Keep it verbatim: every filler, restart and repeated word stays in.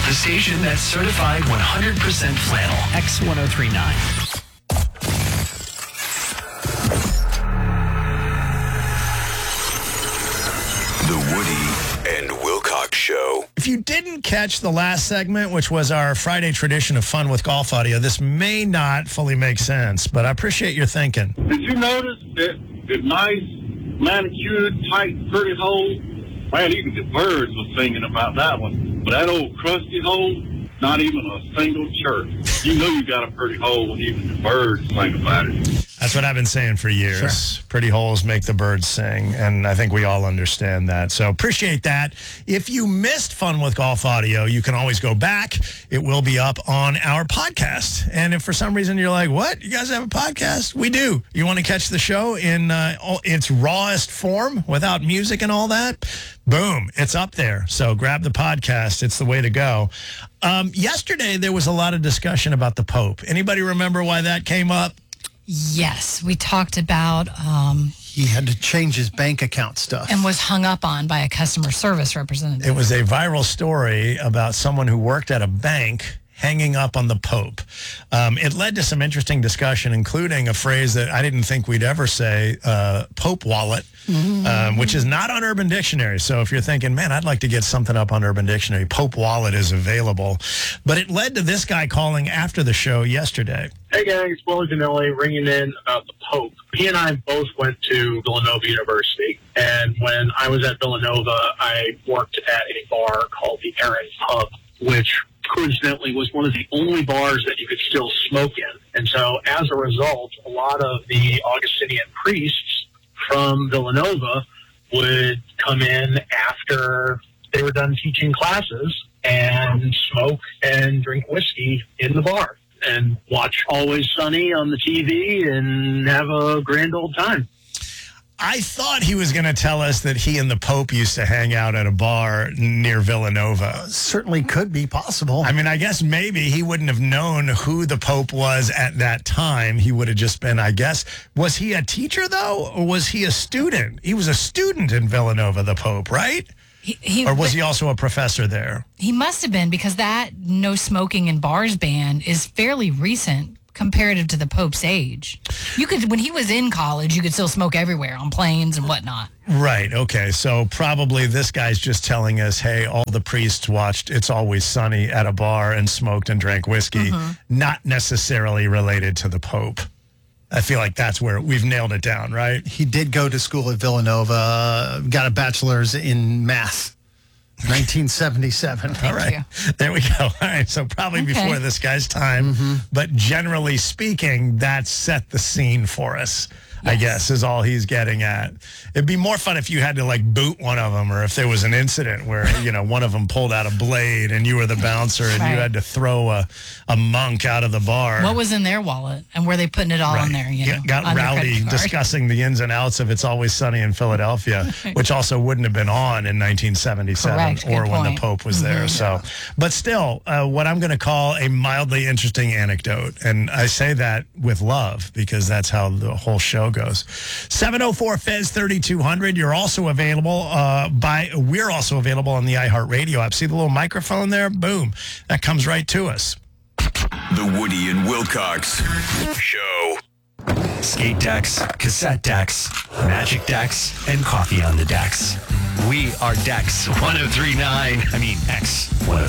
The station that's certified one hundred percent flannel. X ten thirty-nine. The Woody and Wilcox Show. If you didn't catch the last segment, which was our Friday tradition of Fun with Golf Audio, this may not fully make sense, but I appreciate your thinking. Did you notice that the nice, manicured, tight, pretty hole? Man, even the birds were singing about that one. But that old crusty hole, not even a single chirp. You know you got a pretty hole when even the birds sing about it. That's what I've been saying for years. Sure. Pretty holes make the birds sing, and I think we all understand that. So appreciate that. If you missed Fun with Golf Audio, you can always go back. It will be up on our podcast. And if for some reason you're like, what? You guys have a podcast? We do. You want to catch the show in uh, its rawest form without music and all that? Boom. It's up there. So grab the podcast. It's the way to go. Um, yesterday, there was a lot of discussion about the Pope. Anybody remember why that came up? Yes, we talked about... Um, he had to change his bank account stuff. And was hung up on by a customer service representative. It was a viral story about someone who worked at a bank hanging up on the Pope. Um, it led to some interesting discussion, including a phrase that I didn't think we'd ever say, uh, Pope wallet, mm-hmm. um, which is not on Urban Dictionary. So if you're thinking, man, I'd like to get something up on Urban Dictionary, Pope wallet is available. But it led to this guy calling after the show yesterday. Hey gang, it's Willie Danelli ringing in about the Pope. He and I both went to Villanova University, and when I was at Villanova, I worked at a bar called the Aaron Pub, which coincidentally was one of the only bars that you could still smoke in. And so as a result, a lot of the Augustinian priests from Villanova would come in after they were done teaching classes and smoke and drink whiskey in the bar and watch Always Sunny on the T V and have a grand old time. I thought he was going to tell us that he and the Pope used to hang out at a bar near Villanova. Certainly could be possible. I mean, I guess maybe he wouldn't have known who the Pope was at that time. He would have just been, I guess, was he a teacher, though, or was he a student? He was a student in Villanova, the Pope, right? He, he, or was he also a professor there? He must have been, because that no smoking in bars ban is fairly recent comparative to the Pope's age. You could, when he was in college, you could still smoke everywhere on planes and whatnot. Right. Okay. So probably this guy's just telling us, hey, all the priests watched It's Always Sunny at a bar and smoked and drank whiskey, mm-hmm. not necessarily related to the Pope. I feel like that's where we've nailed it down, right? He did go to school at Villanova, got a bachelor's in math. nineteen seventy-seven. All right. You. There we go. All right. So probably okay. before this guy's time. Mm-hmm. But generally speaking, that set the scene for us, yes. I guess, is all he's getting at. It'd be more fun if you had to, like, boot one of them, or if there was an incident where, you know, one of them pulled out a blade and you were the bouncer and right. you had to throw a, a monk out of the bar. What was in their wallet? And were they putting it all right. in there, you know? Got rowdy discussing the ins and outs of It's Always Sunny in Philadelphia, which also wouldn't have been on in nineteen seventy-seven Correct. or Good when point. the Pope was there. Mm-hmm. So, but still, uh, what I'm going to call a mildly interesting anecdote. And I say that with love because that's how the whole show goes. seven oh four Fez thirty-two hundred. You're also available uh, by, we're also available on the iHeartRadio app. See the little microphone there? Boom. That comes right to us. The Woody and Wilcox Show. Skate decks, cassette decks, magic decks, and coffee on the decks. We are Dex ten thirty-nine. I mean, X ten